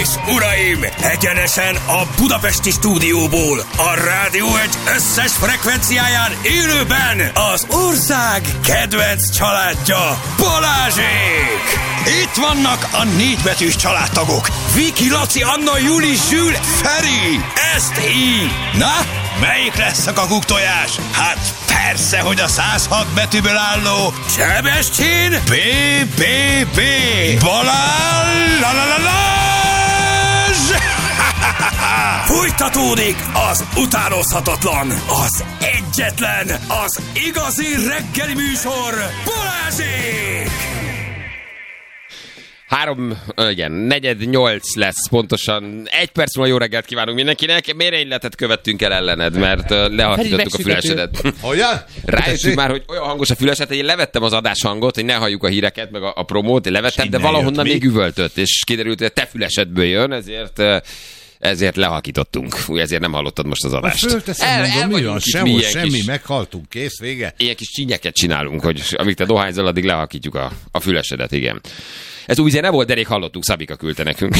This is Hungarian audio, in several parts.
és uraim, egyenesen a budapesti stúdióból, a Rádió Egy összes frekvenciáján élőben az ország kedvenc családja, Balázsék! Itt vannak a 4 betűs családtagok, Viki, Laci, Anna, Juli, Zsül, Feri, ezt így. Na, melyik lesz a kakuktojás? Hát persze, hogy a 106 betűből álló Sebestyén B.B.B. Balázs! Fújtatódik az utánozhatatlan, az egyetlen, az igazi reggeli műsor, Balázsék! 4:08 lesz pontosan. 1 perc múlva jó reggelt kívánunk mindenkinek. Mérényletet követtünk el ellened, mert lehallgattuk a fülesedet. Hogyan? Rájöttünk már, hogy olyan hangos a füleset, hogy én levettem az adáshangot, hogy ne halljuk a híreket, meg a promót, én levettem, de valahonnan még üvöltött, és kiderült, hogy a te fülesedből jön, ezért lehalkítottunk. Ezért nem hallottad most az adást. Fölteszem, mi van? Semmi, meghaltunk, kész, vége. Ilyen kis csínyeket csinálunk, hogy amíg te dohányzol, addig lehalkítjuk a fülesedet, igen. Ez új zene volt, de rég hallottuk, Szabika küldte nekünk.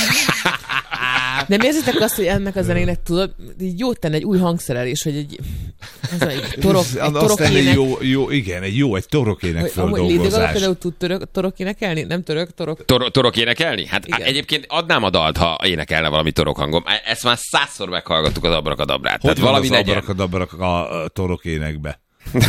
Nem érzitek azt, hogy ennek a zenének tudod, így jót tenne egy új hangszerelés, hogy egy torokének... Egy torokének földolgozás. Lady például tud torok énekelni? Nem torok? Torok énekelni? Hát igen. Egyébként adnám a dalt, ha énekelne valami torok hangom. Ezt már 100-szor meghallgattuk az abrakadabrát. Hogy van az abrakadabrak a torok énekbe?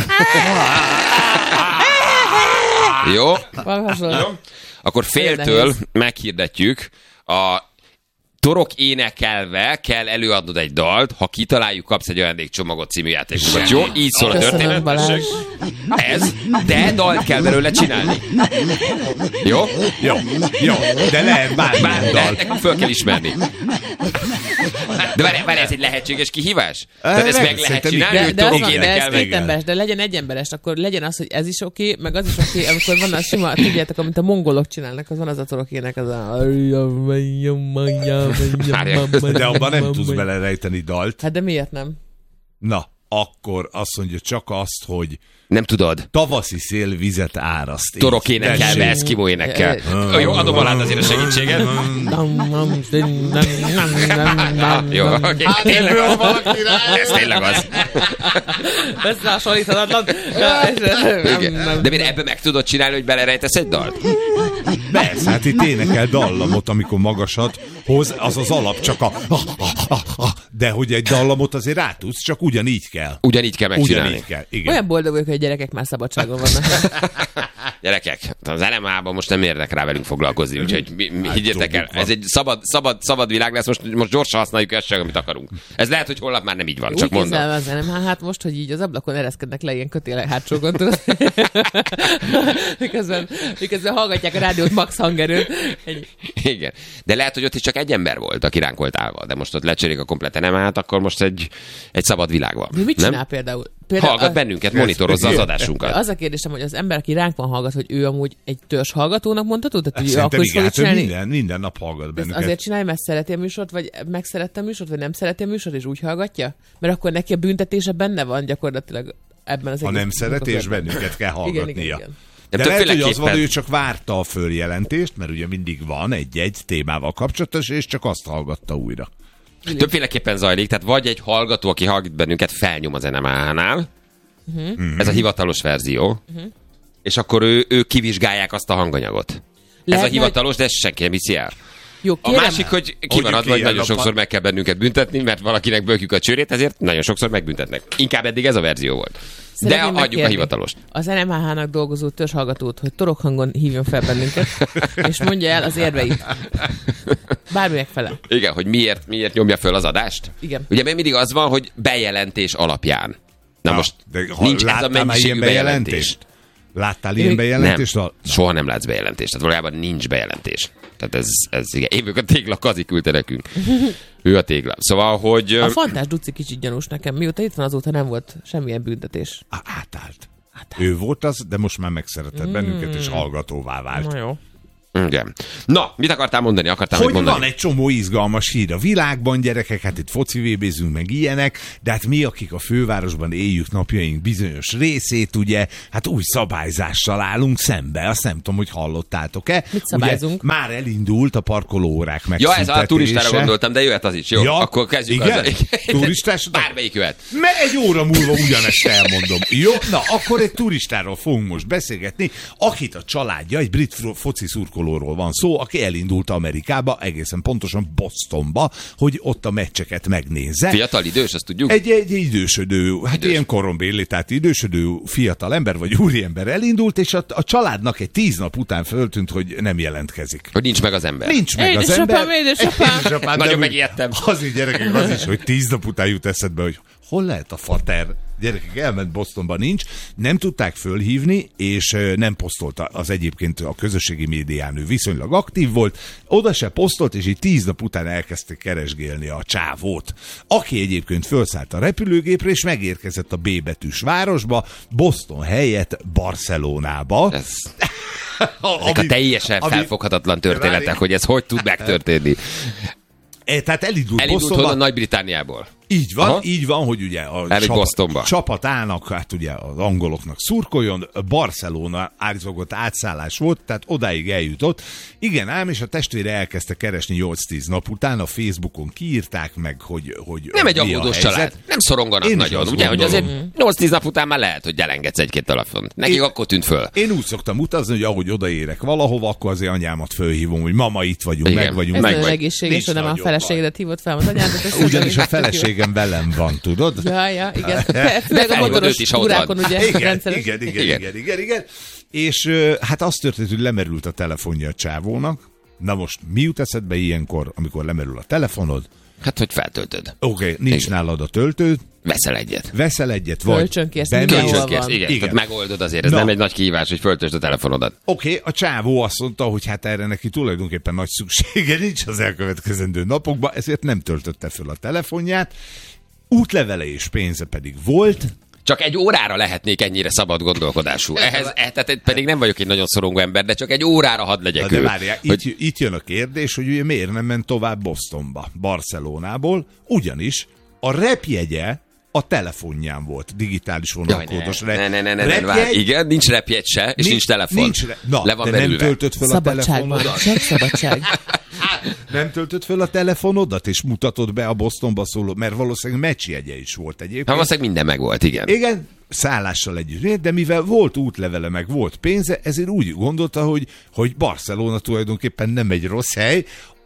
Jó? Akkor féltől meghirdetjük, a torok énekelve kell előadnod egy dalt, ha kitaláljuk, kapsz egy ajándékcsomagot című játékunkat. Jó? Így szól a történet. Ez, de dalt kell belőle csinálni. Jó? Jó. De lehet bármilyen dalt. Nekünk föl kell ismerni. De várj, ez egy lehetséges kihívás? Tehát ezt meg lehet csinálni, hogy torok énekelve. De legyen egyemberes, akkor legyen az, hogy ez is oké, meg az is oké, amikor van a sima, tudjátok, amit a mongolok csinálnak, az van az a torok ének, az a... De abban nem tudsz belerejteni dalt. Hát de miért nem? Na, akkor azt mondja csak azt, hogy nem tudod. Tavaszi szél vizet áraszt. Torok énekelve, eszkimó énekkel. Jó, adom alá azért a segítséget. Jó, oké. Ez tényleg az. Összehasonlíthatatlan. De miért ebben meg tudod csinálni, hogy belerejtesz egy dalt? Persze, hát itt énekel dallamot, amikor magasat hoz, az az alap, csak de hogy egy dallamot azért rá tudsz, csak ugyanígy kell. Ugyanígy kell megcsinálni. Ugyanígy kell, igen. Olyan boldog vagyok, hogy a gyerekek már szabadságon vannak. Gyerekek, az NMA-ban most nem érnek rá velünk foglalkozni, úgyhogy higgyétek el, ez egy szabad világ lesz, most gyorsan használjuk ezt, amit akarunk. Ez lehet, hogy holnap már nem így van, csak mondom. Úgy az NMA, hát most, hogy így az ablakon ereszkednek le ilyen kötélek hátsókon, miközben hallgatják a rádiót max hangerőn. Igen, de lehet, hogy ott is csak egy ember volt, aki ránk volt állva, de most ott lecserélik a komplet NMA-t, akkor most egy szabad világ van. De mit csinál például? Hallgat bennünket, monitorozza az adásunkat. Az a kérdésem, hogy az ember, aki ránk van hallgat, hogy ő amúgy egy törzs hallgatónak mondható? Tehát ő akkor is fogja csinálni? Minden nap hallgat bennünket. Azért csinálja, mert szereti a műsort, vagy megszerette a műsort, vagy nem szereti a műsort, és úgy hallgatja? Mert akkor neki a büntetése benne van gyakorlatilag ebben az ha nem szereti, és bennünket kell hallgatnia. Igen. De lehet, hogy az van, hogy ő csak várta a följelentést, mert ugye mindig van egy témával kapcsolatos, és csak azt hallgatta újra. Többféleképpen zajlik, tehát vagy egy hallgató, aki hallgat bennünket, felnyom az NMA-nál, ez a hivatalos verzió, és akkor ő kivizsgálják azt a hanganyagot. Ez a hivatalos, de senki nem hiszi el. Jó, a másik, hogy ki van adva, hogy nagyon sokszor meg kell bennünket büntetni, mert valakinek bökjük a csőrét, ezért nagyon sokszor megbüntetnek. Inkább eddig ez a verzió volt. De adjuk a hivatalost. Az NMH-nak dolgozó törzshallgatót, hogy torok hangon hívjon fel bennünket, és mondja el az érveit. Bármilyek fele. Igen, hogy miért nyomja föl az adást? Igen. Ugye még mindig az van, hogy bejelentés alapján. Na most nincs ez a mennyiségű bejelentést. Láttál ilyen bejelentést? Nem, soha nem látsz bejelentést. Tehát valójában nincs bejelentés. Tehát ez igen. Én vagyok a tégla, Kazi küldte nekünk. Ő a tégla. Szóval, hogy... A Fantás Duci kicsit gyanús nekem. Mióta itt van, azóta nem volt semmilyen büntetés. Átállt. Ő volt az, de most már megszeretett bennünket, és hallgatóvá vált. Na jó. Igen. Na, mit akartál mondani? Hogy van egy csomó izgalmas hír a világban, gyerekek, hát itt foci VB-zünk meg ilyenek, de hát mi, akik a fővárosban éljük napjaink bizonyos részét, ugye, hát új szabályzással állunk szembe. Azt nem tudom, hogy hallottátok-e. Mit szabályzunk? Ugye, már elindult a parkolóórák megszüntetése. Ja, ez a turistára gondoltam, de jöhet az is. Jó, akkor kezdjük azzal. Turistás? Bármelyik jöhet. Egy óra múlva ugyanezt elmondom. Jó, na, akkor egy turistáról fogunk most beszélgetni, akit a családja, egy brit foci szurkolóról van szó, aki elindult Amerikába, egészen pontosan Bostonba, hogy ott a meccseket megnézze. Fiatal, idős, azt tudjuk? Egy idősödő, hát ilyen korombéli, tehát idősödő fiatal ember vagy úriember elindult, és a családnak egy 10 nap után föltűnt, hogy nem jelentkezik. Hogy nincs meg az ember. Nincs meg az ember. Édesapám. Nagyon megijedtem. Azért gyerekek, az is, hogy 10 nap után jut eszedbe, hogy hol lehet a fater? Gyerekek, elment Bostonba, nincs. Nem tudták fölhívni, és nem posztolta. Az egyébként a közösségi médián ő viszonylag aktív volt. Oda se posztolt, és így 10 nap után elkezdték keresgélni a csávót. Aki egyébként fölszállt a repülőgépre, és megérkezett a B betűs városba, Boston helyett Barcelonába. Ezek a teljesen felfoghatatlan történetek, hogy ez hogy tud megtörténni. Tehát elindult Bostonba. Nagy-Britanniából. Így van, hogy ugye a csapatának, hát ugye az angoloknak szurkoljon, Barcelona állítólag átszállás volt, tehát odáig eljutott. Igen ám, és a testvére elkezdte keresni 8-10 nap után, a Facebookon kiírták meg, hogy nem egy aggódós család, nem szoronganak én nagyon, ugye, hogy azért 8-10 nap után már lehet, hogy elengedsz egy-két telefont. Nekik akkor tűnt föl. Én úgy szoktam utazni, hogy ahogy odaérek valahova, akkor azért anyámat fölhívom, hogy mama, itt vagyunk, igen, meg vagyunk. Ez nagyon egészséges, hogy nem a feleségedet hívott fel az anyádat. Ugyanis a feleségem velem van, tudod? Ja, igen. Meg a motoros túrákon, ugye, rendszeres. Igen. És hát az történt, hogy lemerült a telefonja a csávónak. Na most mi jut eszedbe ilyenkor, amikor lemerül a telefonod? Hát, hogy feltöltöd. Oké, nincs nálad a töltőd. Veszel egyet, vagy kölcsönkérsz, igen. Tehát megoldod azért, ez nem egy nagy kihívás, hogy föltöltsd a telefonodat. Oké, a csávó azt mondta, hogy hát erre neki tulajdonképpen nagy szüksége nincs az elkövetkezendő napokban, ezért nem töltötte föl a telefonját. Útlevele és pénze pedig volt. Csak egy órára lehetnék ennyire szabad gondolkodású. Tehát pedig nem vagyok egy nagyon szorongó ember, de csak egy órára hadd legyek ő. De várjál, itt jön a kérdés, hogy ugye miért nem ment tovább Bostonba, Barcelonából, ugyanis a repjegye a telefonján volt, digitális vonalkódos repjegy. Igen, nincs repjegy se, és nincs telefon. Le van nem töltött föl a telefonodat. Szabadság. Nem töltött föl a telefonodat, és mutatod be a Bostonba szóló, mert valószínűleg meccsjegye is volt egyébként. Valószínűleg minden meg volt, igen. Igen, szállással együtt, de mivel volt útlevele, meg volt pénze, ezért úgy gondolta, hogy Barcelona tulajdonképpen nem egy rossz hely.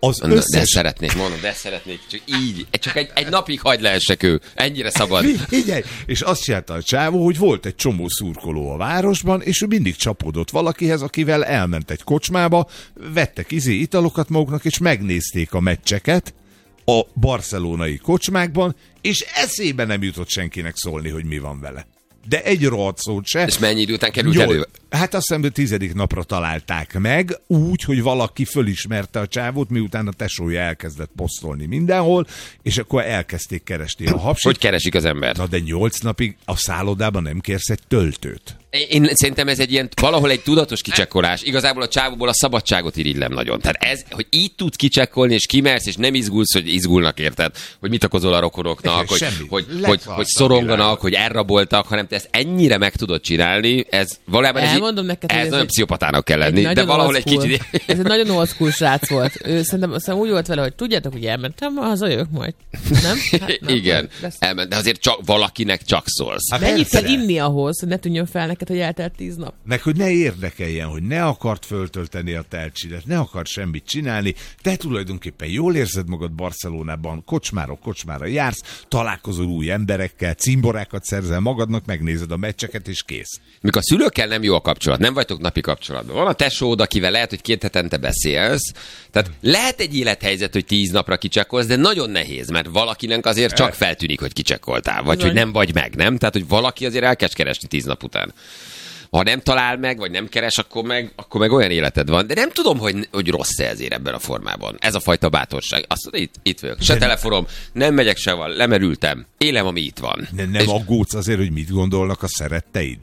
De szeretnék, csak így, csak egy napig hagy lehessek ő, ennyire szabad. Igen, és azt csinálta a csávó, hogy volt egy csomó szurkoló a városban, és ő mindig csapódott valakihez, akivel elment egy kocsmába, vettek italokat maguknak, és megnézték a meccseket a barcelonai kocsmákban, és eszébe nem jutott senkinek szólni, hogy mi van vele. De egy rohadt szót se. És mennyi idő után került elő? Hát azt hiszem, 10. napra találták meg, úgy, hogy valaki fölismerte a csávót, miután a tesója elkezdett posztolni mindenhol, és akkor elkezdték keresni a hapsit. Hogy keresik az embert? Na de 8 napig a szállodában nem kérsz egy töltőt. Én szerintem ez egy ilyen, valahol egy tudatos kicsekkolás. Igazából a csávóból a szabadságot irigylem nagyon. Tehát ez, hogy így tudsz kicsekkolni, és kimersz, és nem izgulsz, hogy izgulnak, érted? Hogy mit okozol a rokonoknak, hogy szoronganak, hogy elraboltak, hanem te ezt ennyire meg tudod csinálni, ez valójában ez nagyon pszichopatának kell lenni, de valahol egy kicsit... Ez egy nagyon old school srác volt. Ő szerintem úgy volt vele, hogy tudjátok, hogy elmentem, hazajövök majd. Nem? Hát, nem igen, elment, de azért valakinek csak szólsz. Hát mennyit kell inni ahhoz, hogy ne tűnjön fel neked, hogy eltelt 10 nap. Meg, hogy ne érdekeljen, hogy ne akart föltölteni a telcsidet, ne akart semmit csinálni, te tulajdonképpen jól érzed magad Barcelonában, kocsmára jársz, találkozol új emberekkel, cimborákat szerzel magadnak, megnézed a meccseket, és kész. Mikor a szülőkkel nem jó a kapcsolat, nem vagytok napi kapcsolatban. Van a tesód, akivel lehet, hogy 2 hetente beszélsz, tehát lehet egy élethelyzet, hogy 10 napra kicsekkolsz, de nagyon nehéz, mert valakinek azért csak feltűnik, hogy kicsekkoltál, vagy hogy nem vagy meg, nem? Tehát, hogy valaki azért elkezd keresni 10 nap után. Ha nem talál meg, vagy nem keres, akkor meg olyan életed van. De nem tudom, hogy rossz-e ezért ebben a formában. Ez a fajta bátorság. Azt mondod, itt vagyok. Se telefonom, nem megyek sehol, lemerültem. Élem, ami itt van. Nem aggódsz azért, hogy mit gondolnak a szeretteid?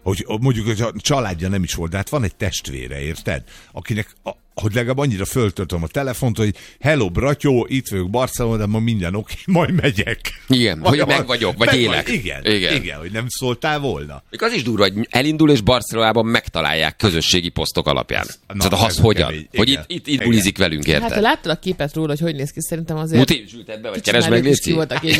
hogy mondjuk a családja nem is volt, de hát van egy testvére, érted? Akinek, hogy legalább annyira föltöltöm a telefont, hogy hello, bratyó, itt vagyok Barcelonában, de ma minden oké, majd megyek. Igen, hogy meg vagyok, vagy élek. Igen, hogy nem szóltál volna. Még az is durva, hogy elindul, és Barcelonában megtalálják közösségi posztok alapján. Tehát az hogyan? Kemény. Hogy itt bulizik velünk, érted? Hát ha láttad a képet róla, hogy néz ki, szerintem azért... Muti, zsülted be, vagy keresd meg, Léci?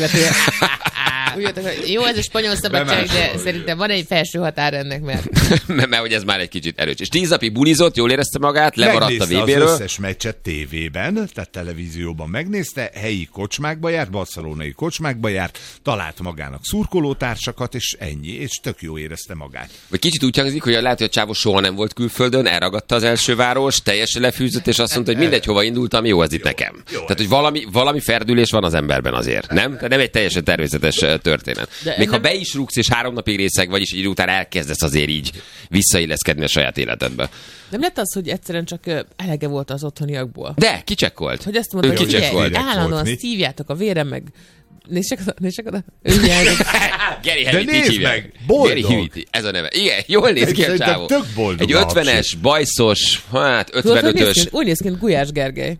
Jó, ez a spanyol szabadság, de szerintem van egy felső határ ennek, mert hogy ez már egy kicsit erős. És 10 napig bulizott, jól érezte magát, lemaradt a VB-ről. Az összes meccset tévében, tehát televízióban megnézte, helyi kocsmákba járt, barcelonai kocsmákba járt, talált magának szurkolótársakat, és ennyi, és tök jó érezte magát. Vagy kicsit úgy hangzik, hogy lehet, hogy a csávó soha nem volt külföldön, elragadta az első város, teljesen lefűzött, és azt mondta, hogy mindegy, hova indultam, jó ez itt nekem. Tehát, hogy valami ferdülés van az emberben azért, nem? Tehát nem egy teljesen természetes történet. Még ha be is rúgsz, és 3 napig részeg vagy, és idő után elkezdesz azért így visszailleszkedni a saját életedbe. nem lett az, hogy egyszerűen csak elege volt az otthoniakból? De, kicsekkolt. Hogy ezt mondta, hogy állandóan szívjátok a vérem, meg nézd csak oda. Geri de nézd meg, boldog. Geri Hüviti, ez a neve. Igen, jól néz ki a csávó. Egy 50-es, bajszos, hát 55-ös. Úgy néz ki, mint Gulyás Gergely.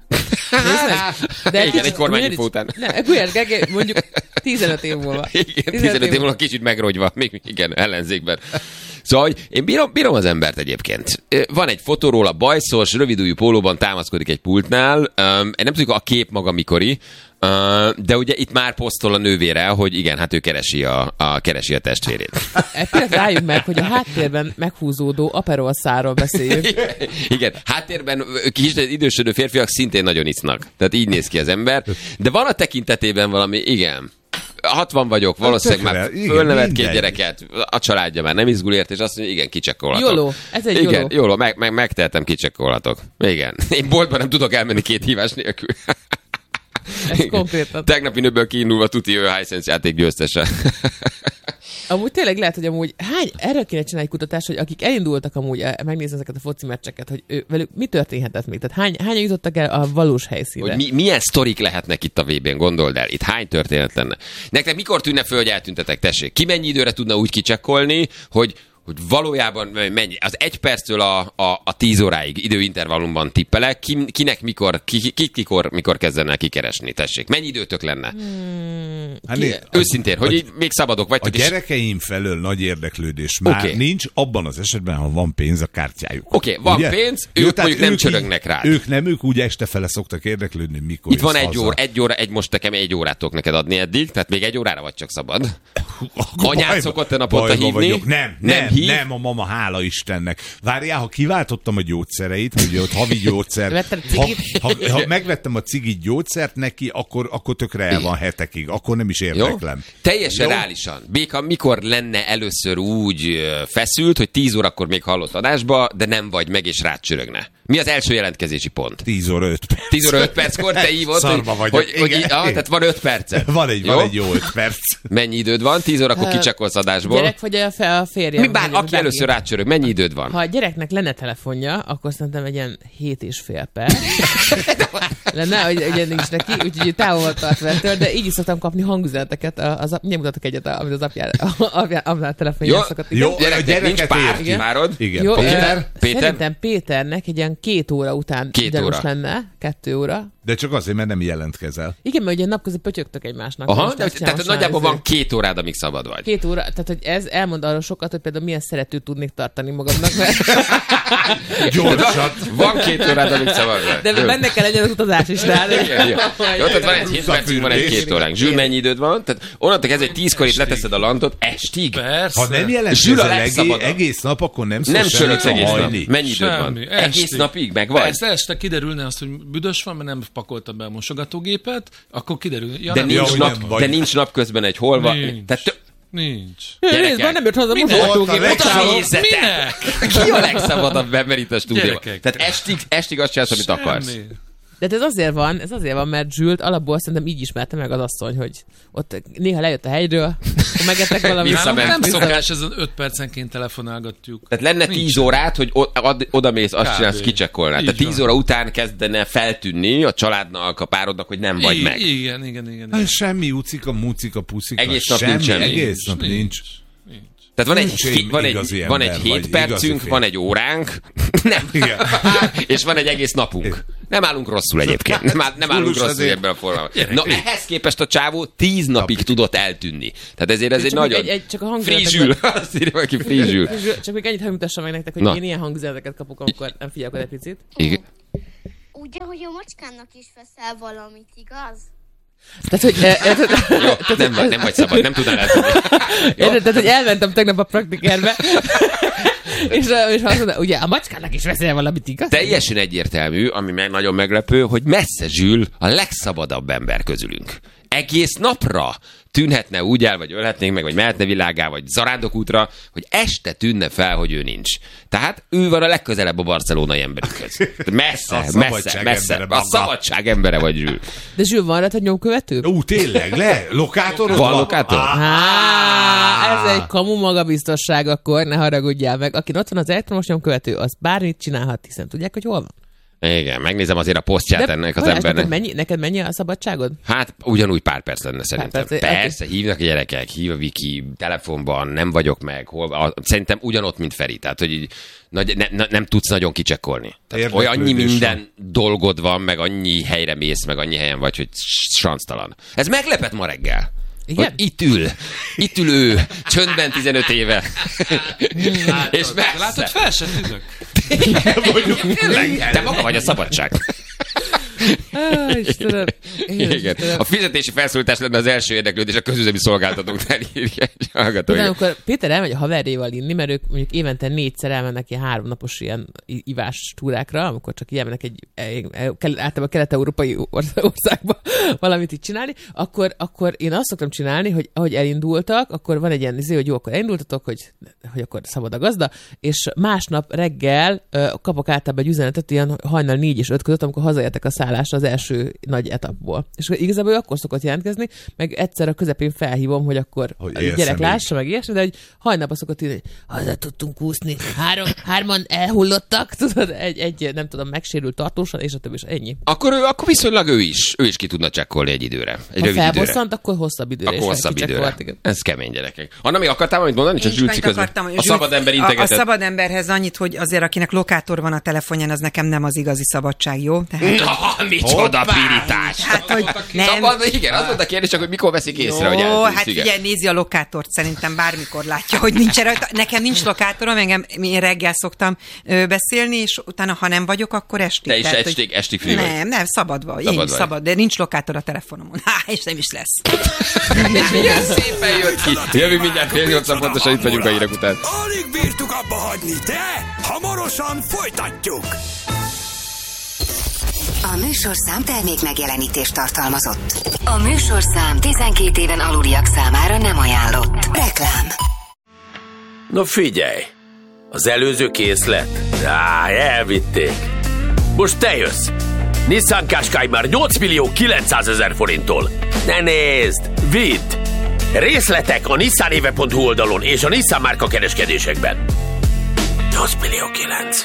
De igen, egy kormányinfó után. Nem, Gulyás Gergely mondjuk 15 év múlva. Igen, 15 év múlva kicsit megrogyva, még igen, ellenzékben. Szóval, hogy én bírom az embert egyébként. Van egy fotó róla, bajszos, rövidújú pólóban támaszkodik egy pultnál. Én nem tudjuk a kép maga mikori, de ugye itt már posztol a nővére, hogy igen, hát ő keresi a testvérét. Egy pillanat rájuk meg, hogy a háttérben meghúzódó Aperol szárról beszéljük. Igen, háttérben kis idősödő férfiak szintén nagyon isznak. Tehát így néz ki az ember. De van a tekintetében valami, igen. 60 vagyok, valószínűleg már fölnevett 2 gyereket, a családja már nem izgul ért, és azt mondja, igen, kicsekkolhatok. Jóló, ez egy igen, jóló, megtehetem, kicsekkolhatok. Igen. Én boltban nem tudok elmenni 2 hívás nélkül. Ez konkrétan. Tegnapi nőből kiindulva tuti ő Hisense játék győztese. Amúgy tényleg lehet, hogy amúgy erről kéne csinálni egy kutatást, hogy akik elindultak amúgy megnézni ezeket a foci meccseket, hogy velük mi történhetett még? Tehát hányan jutottak el a valós helyszínre? Hogy milyen sztorik lehetnek itt a VB-n, gondold el. Itt hány történet lenne? Nektek mikor tűnne föl, hogy eltűntetek, tessék? Ki mennyi időre tudna úgy kicsekkolni, hogy valójában mennyi? Az 1 perctől a 10 óráig időintervallumban tippelek, kinek mikor kezdene kikeresni, tessék? Mennyi időtök lenne? Őszintén, hogy így még szabadok vagytok. A gyerekeim felől nagy érdeklődés már nincs, abban az esetben, ha van pénz a kártyájuk. Oké, van ugye? Pénz, ők mondjuk nem csörögnek rá. Ők úgy este fele szoktak érdeklődni, mikor itt van most nekem 1 órát tudok neked adni eddig, tehát még 1 órára vagy csak szabad. Anyát szokott-e naponta hívni? Nem, a mama, hála Istennek. Várjál, ha kiváltottam a gyógyszereit, ugye ott havi gyógyszer, ha megvettem a cigit gyógyszert neki, akkor tökre el van hetekig, akkor nem is érdeklem. Jó? Teljesen reálisan. Béka, mikor lenne először úgy feszült, hogy 10 órakor még hallott adásba, de nem vagy meg, és rád csörögne? Mi az első jelentkezési pont? 10 óra 5 perc. 10 óra 5 perckor te hívod, tehát van 5 percet. Van egy jó 5 perc. Mennyi időd van? 10 órakor kicsekkolsz adásból. Gyerek vagy a férjem? Aki először rácsörög, mennyi időd van? Ha a gyereknek lenne telefonja, akkor szerintem egy ilyen 7,5 perc. Lenne, hogy nincs neki, úgyhogy távol tart vettől, de így is szoktam kapni hangüzeneteket. Nem mutatok egyet, amit az apján telefonján szokott. Jó, gyereknek nincs párod. Igen. Szerintem Péternek egy ilyen 2 óra után gyanús lenne, 2 óra. De csak azért, mert nem jelentkezel. Igen, mert ugye napközben pötyögtök egymásnak. Aha, tehát nagyjából van 2 órád, amíg szabad vagy. 2 óra, tehát hogy ez elmond arról sokat, hogy például milyen szeretőt tudnék tartani magamnak, mert... Gyorsat. Van 2 órád, amíg szabad vagy. De benne kell legyen az utazás is, tehát... Jó, tehát van egy 7 percünk, van egy 2 óránk. Zsül, mennyi időd van? Tehát onnantól kezdve, hogy 10-kor itt leteszed a lantot, estig? Persze. Ha nem jelentkezel egész nap, akkor nem szól semmit egész nap. Mennyi időd van? Egész napig meg vagy? Persze, este kiderülne azt, hogy büdös van, mert nem pakolta be a mosogatógépet, akkor kiderül. De nincs napközben egy hol van. Nincs. Nézd, nem jött haza a mosogatógépet. Minek? Ki a legszabadabb ember itt a stúdióban? Tehát estig azt csinálsz, amit akarsz. De ez azért van, mert Zsült alapból szerintem így ismerte meg az asszony, hogy ott néha lejött a hegyről, megettek valamit. Nem szokás, ezen 5 percenként telefonálgatjuk. Tehát lenne 10 órát, hogy odamész, azt csinálsz, kicsekkolnál. Tehát 10 óra után kezdene feltűnni a családnak, a párodnak, hogy nem vagy meg. Igen. Semmi ucika, mucika, puszika. Egész nap nincs semmi. Egész nap nincs. Tehát van egy 7 percünk, van egy óránk, nem. És van egy egész napunk. Nem állunk rosszul egyébként. Nem állunk rosszul ebben a formában. Na, ehhez képest a csávó 10 napig tudott eltűnni. Tehát ezért ez egy nagyon... Frizsül. Azt írja valaki, frizsül. Csak még ennyit hangmutassam meg nektek, hogy én ilyen hangüzeneteket kapok, amikor nem figyelek egy picit. Igen. Ugye, hogy a macskának is veszel valamit, igaz? Tehát, hogy... nem vagy szabad, nem tudnál eltudni. Tehát, hogy elmentem tegnap a praktikerbe, és azt mondta, ugye a macskának is veszel valamit, igaz? Teljesen egyértelmű, ami meg nagyon meglepő, hogy messze Zsül a legszabadabb ember közülünk. Egész napra tűnhetne úgy el, vagy ölhetnénk meg, vagy mehetne világá, vagy zarándokútra, hogy este tűnne fel, hogy ő nincs. Tehát ő van a legközelebb a barcelonai emberünkhöz. Messze. A szabadság embere vagy Zsül. De Zsül, van rá nyomkövető? Tényleg, lokátorod van? Lokátor? Ez egy kamu magabiztosság, akkor ne haragudjál meg. Aki ott van az elektromos nyomkövető, az bármit csinálhat, hiszen tudják, hogy hol van. Igen, megnézem azért a posztját ennek az embernek. Neked mennyi a szabadságod? Hát ugyanúgy pár perc lenne szerintem. Persze, hívnak a gyerekek, hív a Viki, telefonban, nem vagyok meg, szerintem ugyanott, mint Feri. Tehát, hogy így nem tudsz nagyon kicsekkolni. Tehát annyi minden dolgod van, meg annyi helyre mész, meg annyi helyen vagy, hogy sansztalan. Ez meglepett ma reggel. Igen? Hogy itt ül ő, csöndben 15 éve. És messze. Látod, fel se tűnök. Te maga vagy a szabadság. Istenem. Igen. A fizetési felszólítás lenne az első érdeklődés a közüzemi szolgáltatóknál, írja egy hallgató. Amikor Péter elmegy a haverjéval inni, mert ők mondjuk évente 4-szer elmennek ilyen 3 napos ilyen ivás túrákra, amikor csak elmennek általában kelet-európai országba valamit itt csinálni, akkor én azt szoktam csinálni, hogy ahogy elindultak, akkor van egy ilyen hogy jó, akkor elindultatok, hogy akkor szabad a gazda, és másnap reggel kapok általában egy üzenetet ilyen hajnal 4 és 5 között, amikor hazaértek a szállásra az első nagy etapból. És igazából akkor szokott jelentkezni, meg egyszer a közepén felhívom, hogy akkor a gyerek lássa, meg ilyesmi, de hogy hajnalban szokott írni, hogy haza tudtunk úszni, hárman elhullottak, tudod, egy nem tudom, megsérült tartósan, és a többi, és ennyi. Akkor viszonylag ő is ki tudna csekkolni egy időre. Egy rövid felbosszant, akkor hosszabb időre. Akkor hosszabb időre. Ez kemény, gyerekek. Anna, még akartál valamit mondani? Csak Zsülci közben. A szabad ember integetett. A szabad emberhez annyit, hogy azért akinek lokátor van a telefonján, az nekem nem az igazi szabadság, jó? Tehát, micsoda pirítás! Hát, hogy nem. Szabad, igen, az volt a kérdés, csak hogy mikor veszik észre, hogy eltűnsz. Hát figyelj, nézi a lokátort, szerintem bármikor látja, hogy nincs rajta. Nekem nincs lokátorom, én reggel szoktam beszélni, és utána, ha nem vagyok, akkor estig. Te is estig free vagy? Nem, szabad vagy. Én is szabad, de nincs lokátor a telefonomon. És nem is lesz. Milyen szépen jött ki. Jövünk mindjárt 7:30 pontosan, itt vagyunk a hírek után. Alig bírtuk abba hagyni, de hamarosan folytatjuk. A műsorszám termék megjelenítést tartalmazott. A műsorszám 12 éven aluliak számára nem ajánlott. Reklám. No figyelj! Az előző készlet? Elvitték. Most te jössz! Nissan Qashqai már 8.900.000 forinttól. Ne nézd! Vidd! Részletek a nissanéve.hu oldalon és a Nissan márka kereskedésekben. 8.900.000.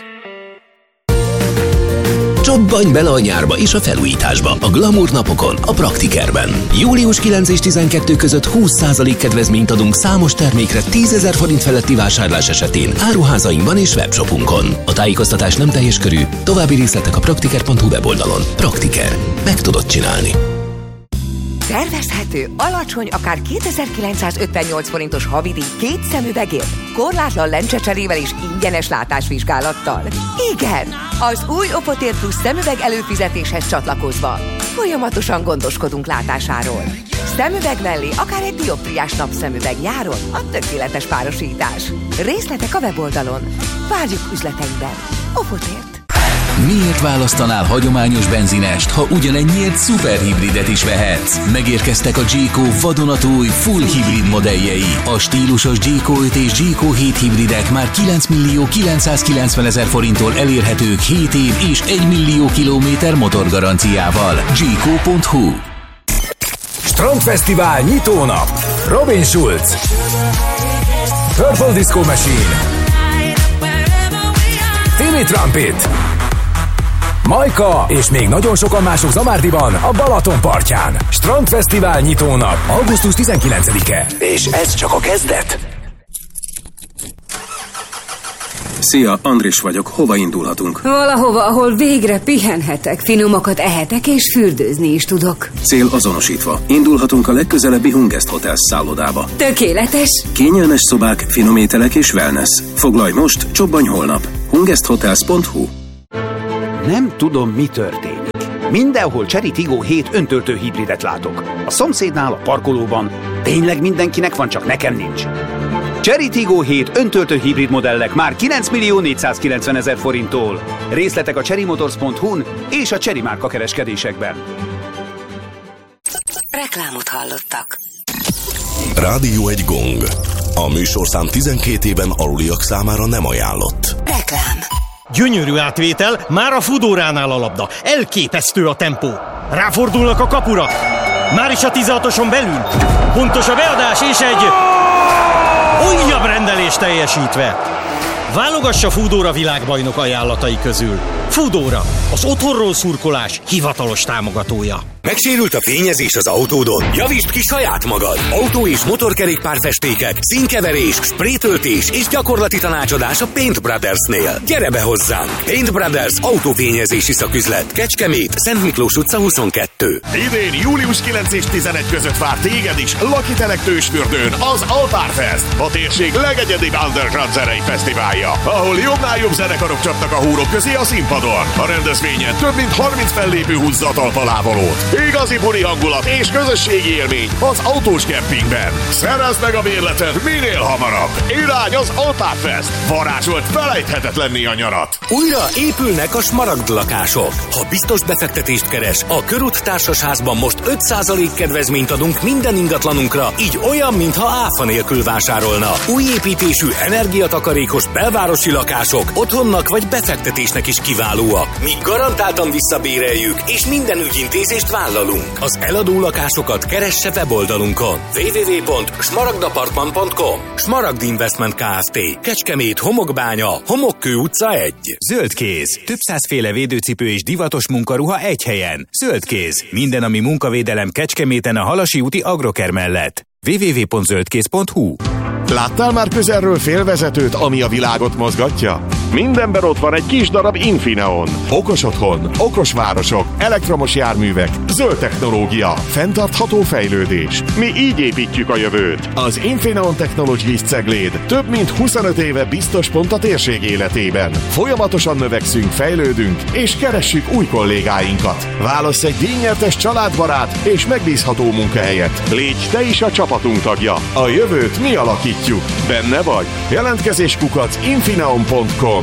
Csobbanj bele a nyárba és a felújításba a Glamour napokon, a Praktikerben. Július 9 és 12 között 20% kedvezményt adunk számos termékre 10.000 forint feletti vásárlás esetén áruházainkban és webshopunkon. A tájékoztatás nem teljes körű, további részletek a praktiker.hu weboldalon. Praktiker. Meg tudod csinálni. Szervezhető, alacsony, akár 2.958 forintos havidíj 2 szemüvegért, korlátlan lencsecserével és ingyenes látásvizsgálattal. Igen, az új Oppotér Plus szemüveg előfizetéshez csatlakozva. Folyamatosan gondoskodunk látásáról. Szemüveg mellé akár egy dioptriás napszemüveg nyáron a tökéletes párosítás. Részletek a weboldalon. Várjuk üzleteinkben. Oppotért. Miért választanál hagyományos benzinest, ha ugyanennyiért szuperhibridet is vehetsz? Megérkeztek a G-Co vadonatúj full hibrid modelljei. A stílusos G-Co 5 és G-Co 7 hibridek már 9.990.000 forinttól elérhetők 7 év és 1 millió kilométer motorgaranciával. G-Co.hu. Strandfesztivál nyitónap. Robin Schulz, Purple Disco Machine, Timmy Trumpet, Majka és még nagyon sokan mások Zamárdiban, a Balaton partján. Strandfesztivál nyitónap, augusztus 19-e. És ez csak a kezdet. Szia, Andris vagyok. Hova indulhatunk? Valahova, ahol végre pihenhetek, finomakat ehetek és fürdőzni is tudok. Cél azonosítva. Indulhatunk a legközelebbi Hungest Hotels szállodába. Tökéletes! Kényelmes szobák, finom ételek és wellness. Foglalj most, csobbanj holnap. hungesthotels.hu. Nem tudom, mi történik. Mindenhol Chery Tiggo 7 öntöltő hibridet látok. A szomszédnál, a parkolóban. Tényleg mindenkinek van, csak nekem nincs. Chery Tiggo 7 öntöltő hibrid modellek már 9.490.000 forinttól. Részletek a cherrymotors.hu-n és a Chery márka kereskedésekben. Reklámot hallottak. Rádió egy gong. A műsorszám 12 éven aluliak számára nem ajánlott. Reklám. Gyönyörű átvétel, már a Foodóránál a labda. Elképesztő a tempó. Ráfordulnak a kapura. Már is a 16-oson belül. Pontos a beadás és egy újabb rendelés teljesítve. Válogassa Foodóra világbajnok ajánlatai közül. Foodóra, az otthonról szurkolás hivatalos támogatója. Megsérült a fényezés az autódon? Javítsd ki saját magad! Autó- és motorkerékpárfestékek, színkeverés, sprétöltés és gyakorlati tanácsadás a Paint Brothersnél. Gyere be hozzánk! Paint Brothers autófényezési szaküzlet. Kecskemét, Szent Miklós utca 22. Idén július 9 és 11 között vár téged is Lakitelek Tősfürdőn az Alpárfest, a térség legegyedibb underground zenei fesztiválja, ahol jobbnál jobb zenekarok csapnak a húrok közé a színpadon. A rendezvényen több mint 30 fellépő húzza a talpalávalót. Igazi buli hangulat és közösségi élmény az autós kempingben. Szerezd meg a bérleted minél hamarabb. Irány az Alpárfest. Varázsolt felejthetetlenné a nyarat. Újra épülnek a smaragd lakások. Ha biztos befektetést keres, a Körút Társasházban most 5% kedvezményt adunk minden ingatlanunkra, így olyan, mintha áfa nélkül vásárolna. Új építésű, energiatakarékos belvárosi lakások otthonnak vagy befektetésnek is kiválóak. Mi garantáltan visszabéreljük, és minden ügyintézést vállalunk. Az eladó lakásokat keresse weboldalunkon. www.smaragdapartman.com. Smaragd Investment Kft. Kecskemét, Homokbánya, Homokkő utca 1. Zöldkéz. Több százféle védőcipő és divatos munkaruha egy helyen. Zöldkéz. Minden, ami munkavédelem Kecskeméten a Halasi úti Agroker mellett. www.zöldkéz.hu. Láttál már közelről félvezetőt, ami a világot mozgatja? Mindenben ott van egy kis darab Infineon. Okos otthon, okos városok, elektromos járművek, zöld technológia, fenntartható fejlődés. Mi így építjük a jövőt. Az Infineon Technologies cegléd több mint 25 éve biztos pont a térség életében. Folyamatosan növekszünk, fejlődünk, és keressük új kollégáinkat. Válassz egy díjnyertes családbarát és megbízható munkahelyet. Légy te is a csapatunk tagja. A jövőt mi alakítjuk. Benne vagy? Jelentkezés @infineon.com.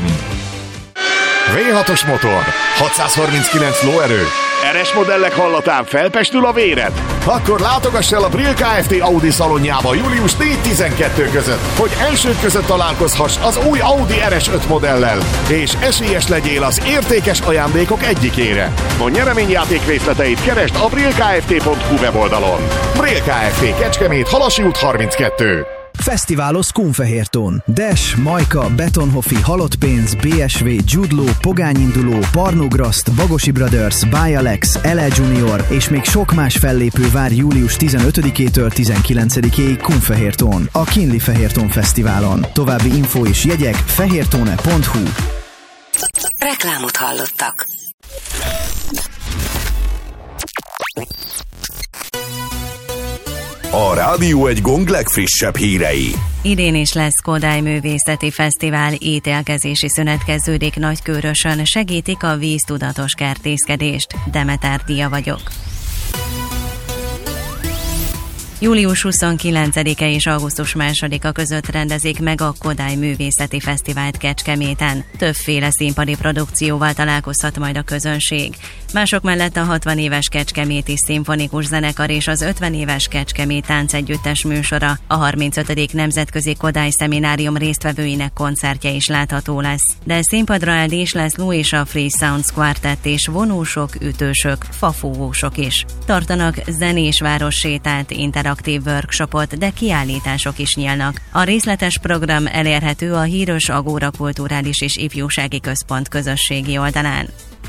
V6-os motor, 639 lóerő. RS modellek hallatán felpestül a véred? Akkor látogass el a Brill Kft. Audi szalonjába július 4-12 között, hogy elsők között találkozhass az új Audi RS5 modellel, és esélyes legyél az értékes ajándékok egyikére. A nyereményjáték részleteit keresd a brillkft.hu weboldalon. Brill Kft. Kecskemét, Halasi út 32. Fesztiválos Kunfehértón. Dash, Majka, Betonhoffi, Halottpénz, BSV, Judlo, Pogányinduló, Barnograszt, Bagosi Brothers, Bialex, LL Junior és még sok más fellépő vár július 15-től 19-ig Kunfehértón, a Kinli Fehértón Fesztiválon. További info és jegyek fehértone.hu. Reklámot hallottak. A Rádió egy gong legfrissebb hírei. Idén is lesz Kodály Művészeti Fesztivál, ítélkezési szünet kezdődik Nagykőrösön, segítik a víztudatos kertészkedést. Demeter Dia vagyok. Július 29-e és augusztus 2-a között rendezik meg a Kodály Művészeti Fesztivált Kecskeméten. Többféle színpadi produkcióval találkozhat majd a közönség. Mások mellett a 60 éves Kecskeméti Szimfonikus Zenekar és az 50 éves Kecskemét Táncegyüttes műsora, a 35. Nemzetközi Kodály Szeminárium résztvevőinek koncertje is látható lesz. De színpadra Eldés László és a Free Sounds Quartet és vonósok, ütősök, fafúvósok is. Tartanak zenés várossétát, interaktív workshopot, de kiállítások is nyílnak. A részletes program elérhető a híres Agóra Kulturális és Ifjúsági Központ közösségi oldalán.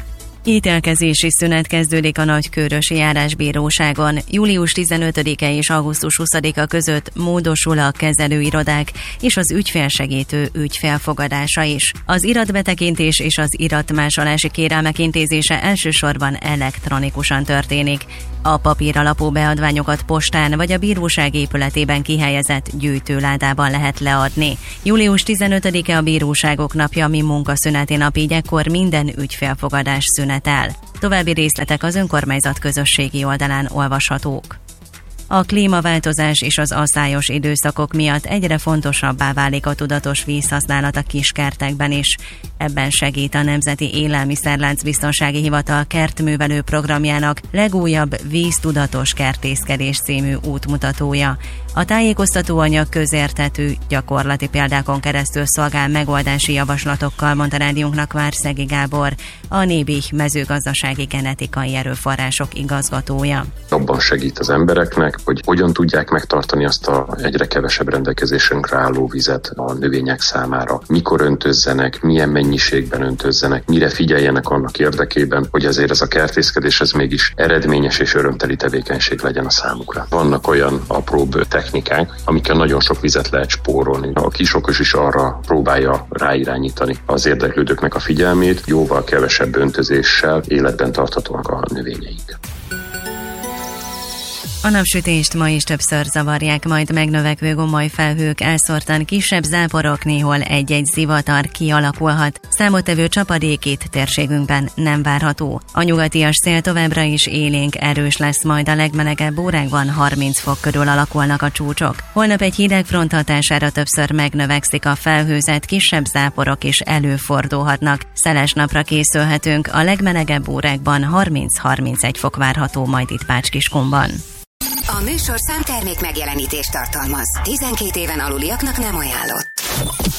Ítélkezési szünet kezdődik a Nagykőrösi Járásbíróságon. Július 15-e és augusztus 20-a között módosul a kezelőirodák és az ügyfélsegítő ügyfélfogadása is. Az iratbetekintés és az iratmásolási kérelmek intézése elsősorban elektronikusan történik. A papíralapú beadványokat postán vagy a bíróság épületében kihelyezett gyűjtőládában lehet leadni. Július 15-e a bíróságok napja, ami munkaszüneti nap, így ekkor minden ügyfélfogadás szünetel. További részletek az önkormányzat közösségi oldalán olvashatók. A klímaváltozás és az asszályos időszakok miatt egyre fontosabbá válik a tudatos vízhasználat a kiskertekben is. Ebben segít a Nemzeti Élelmiszerlánc Biztonsági Hivatal kertművelő programjának legújabb víztudatos kertészkedés című útmutatója. A tájékoztatóanyag közérthető, gyakorlati példákon keresztül szolgál megoldási javaslatokkal, mondta rádiónknak Várszegi Gábor, a Nébih mezőgazdasági genetikai erőforrások igazgatója. Abban segít az embereknek, hogy hogyan tudják megtartani azt a egyre kevesebb rendelkezésünkre álló vizet a növények számára. Mikor öntözzenek, milyen mennyiségben öntözzenek, mire figyeljenek annak érdekében, hogy azért ez a kertészkedés ez mégis eredményes és örömteli tevékenység legyen a számukra. Vannak olyan apróbb technikák, amikkel nagyon sok vizet lehet spórolni. A kisokos is arra próbálja ráirányítani az érdeklődőknek a figyelmét, jóval kevesebb öntözéssel életben tarthatóak a növényeink. A napsütést ma is többször zavarják, majd megnövekvő gomoly felhők, elszórtan kisebb záporok, néhol egy-egy zivatar kialakulhat. Számottevő csapadék itt térségünkben nem várható. A nyugatias szél továbbra is élénk, erős lesz, majd a legmelegebb órákban 30 fok körül alakulnak a csúcsok. Holnap egy hideg front hatására többször megnövekszik a felhőzet, kisebb záporok is előfordulhatnak. Szeles napra készülhetünk, a legmelegebb órákban 30-31 fok várható, majd itt Bács-Kiskunban. A műsorszám termék megjelenítést tartalmaz. 12 éven aluliaknak nem ajánlott.